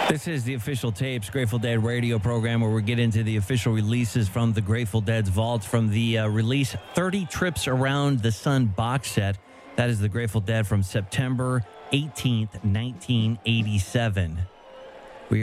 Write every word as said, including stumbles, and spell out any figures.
This is the Official Tapes Grateful Dead radio program where we get into the official releases from the Grateful Dead's vault from the uh, release thirty Trips Around the Sun box set. That is the Grateful Dead from September eighteenth, nineteen eighty-seven.